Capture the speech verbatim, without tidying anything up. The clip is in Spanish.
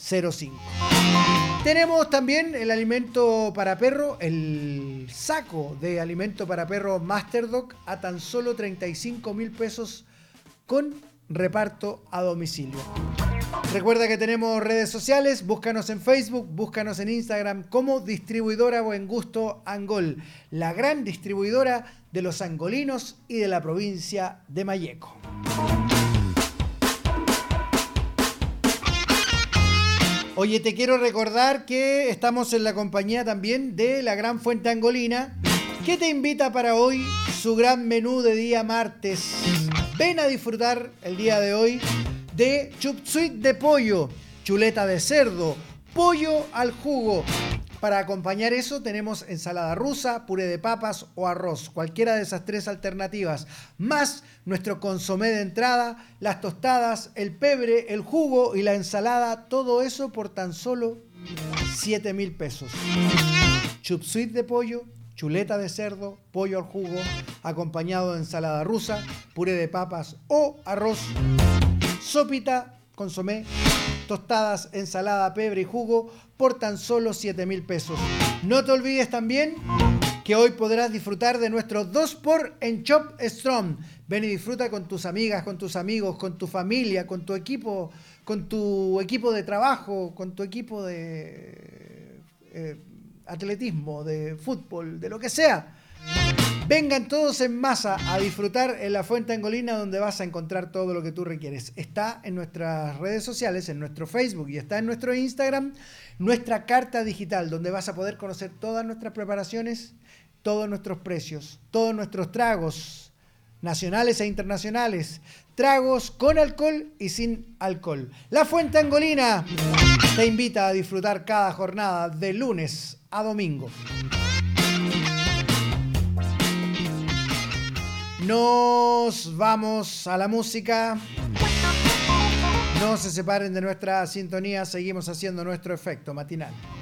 cero cinco. Tenemos también el alimento para perro, el saco de alimento para perro Masterdog a tan solo treinta y cinco mil pesos con reparto a domicilio. Recuerda que tenemos redes sociales, búscanos en Facebook, búscanos en Instagram como Distribuidora Buen Gusto Angol, la gran distribuidora de los angolinos y de la provincia de Malleco. Oye, te quiero recordar que estamos en la compañía también de la Gran Fuente Angolina, que te invita para hoy su gran menú de día martes. Ven a disfrutar el día de hoy de chup suey de pollo, chuleta de cerdo, pollo al jugo. Para acompañar eso tenemos ensalada rusa, puré de papas o arroz, cualquiera de esas tres alternativas, más nuestro consomé de entrada, las tostadas, el pebre, el jugo y la ensalada, todo eso por tan solo siete mil pesos. Chup suey de pollo, chuleta de cerdo, pollo al jugo, acompañado de ensalada rusa, puré de papas o arroz, sopita, consomé, tostadas, ensalada, pebre y jugo por tan solo siete mil pesos. No te olvides también que hoy podrás disfrutar de nuestro dos por en Chop Strong. Ven y disfruta con tus amigas, con tus amigos, con tu familia, con tu equipo, con tu equipo de trabajo, con tu equipo de eh, atletismo, de fútbol, de lo que sea. Vengan todos en masa a disfrutar en la Fuente Angolina, donde vas a encontrar todo lo que tú requieres. Está en nuestras redes sociales, en nuestro Facebook y está en nuestro Instagram, nuestra carta digital, donde vas a poder conocer todas nuestras preparaciones, todos nuestros precios, todos nuestros tragos nacionales e internacionales, tragos con alcohol y sin alcohol. La Fuente Angolina te invita a disfrutar cada jornada de lunes a domingo. Nos vamos a la música. No se separen de nuestra sintonía. Seguimos haciendo nuestro efecto matinal.